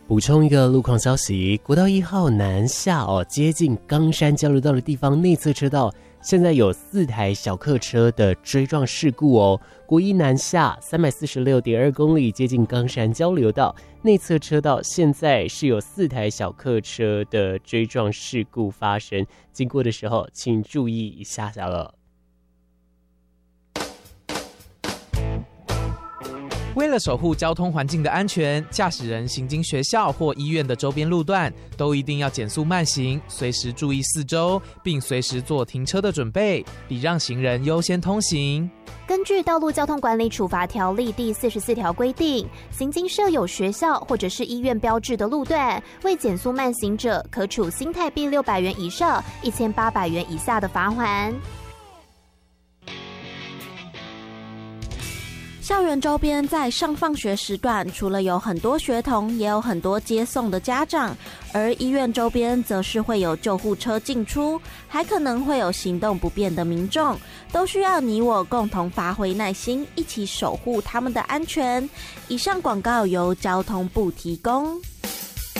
补充一个路况消息，国道1号南下接近冈山交流道的地方内侧车道，现在有4台小客车的追撞事故哦。国一南下346.2公里，接近冈山交流道内侧车道，现在是有4台小客车的追撞事故发生，经过的时候请注意一下了。 为了守护交通环境的安全，驾驶人行经学校或医院的周边路段，都一定要减速慢行，随时注意四周，并随时做停车的准备，礼让行人优先通行。 根据《道路交通管理处罚条例》第44条规定，行经设有学校或者是医院标志的路段，为减速慢行者，可处新台币600元以上1800元以下的罚锾。 校园周边在上放学时段，除了有很多学童，也有很多接送的家长，而医院周边则是会有救护车进出，还可能会有行动不便的民众，都需要你我共同发挥耐心，一起守护他们的安全。以上广告由交通部提供。